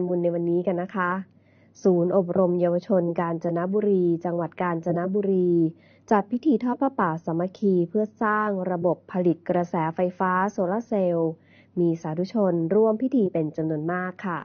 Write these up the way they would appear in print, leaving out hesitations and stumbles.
บุญในวันนี้กันนะคะศูนย์อบรมเยาวชนกาญจนบุรีจังหวัดกาญจนบุรีจัดพิธีทอดผ้าป่าสามัคคีเพื่อสร้างระบบผลิตกระแสไฟฟ้าโซลาร์เซลล์มีสาธุชนร่วมพิธีเป็นจำนวนมากค่ะ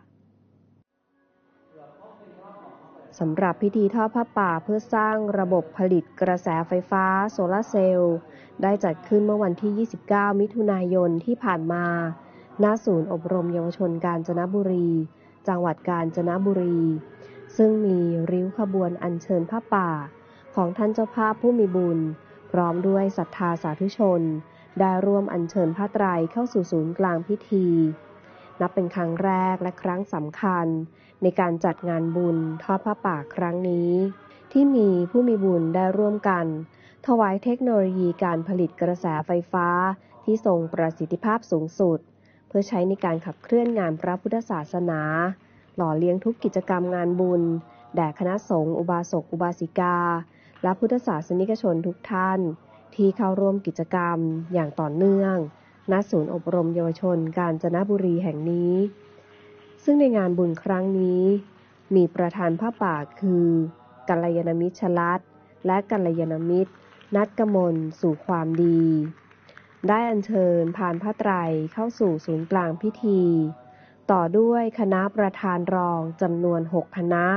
สำหรับพิธีทอดผ้าป่าเพื่อสร้างระบบผลิตกระแสไฟฟ้าโซลาร์เซลล์ได้จัดขึ้นเมื่อวันที่ 29 มิถุนายนที่ผ่านมาณศูนย์อบรมเยาวชนกาญจนบุรีจังหวัดกาญจนบุรีซึ่งมีริ้วขบวนอัญเชิญผ้าป่าของท่านเจ้าภาพผู้มีบุญพร้อมด้วยศรัทธาสาธุชนได้ร่วมอัญเชิญผ้าไตรเข้าสู่ศูนย์กลางพิธีนับเป็นครั้งแรกและครั้งสำคัญในการจัดงานบุญทอดผ้าป่าครั้งนี้ที่มีผู้มีบุญได้ร่วมกันถวายเทคโนโลยีการผลิตกระแสไฟฟ้าที่ทรงประสิทธิภาพสูงสุดเพื่อใช้ในการขับเคลื่อนงานพระพุทธศาสนาหล่อเลี้ยงทุกกิจกรรมงานบุญแด่คณะสงฆ์อุบาสกอุบาสิกาและพุทธศาสนิกชนทุกท่านที่เข้าร่วมกิจกรรมอย่างต่อเนื่องณศูนย์อบรมเยาวชนกาญจนบุรีแห่งนี้ซึ่งในงานบุญครั้งนี้มีประธานผ้าป่าคือกัลยาณมิตรชลัดและกัลยาณมิตรนัดกมลสู่ความดีได้อัญเชิญพานผ้าไตรเข้าสู่ศูนย์กลางพิธีต่อด้วยคณะประธานรองจำนวน6คณะ